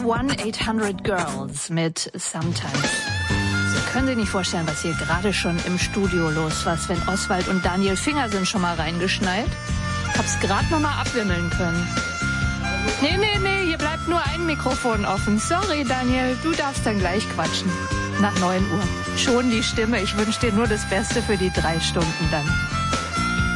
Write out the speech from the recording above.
1-800-Girls mit Sometimes. Sie können sich nicht vorstellen, was hier gerade schon im Studio los war. Sven Oswald und Daniel Finger sind schon mal reingeschneit. Hab's gerade noch mal abwimmeln können. Nee, hier bleibt nur ein Mikrofon offen. Sorry, Daniel, du darfst dann gleich quatschen. Nach 9 Uhr. Schon die Stimme. Ich wünsche dir nur das Beste für die 3 Stunden dann.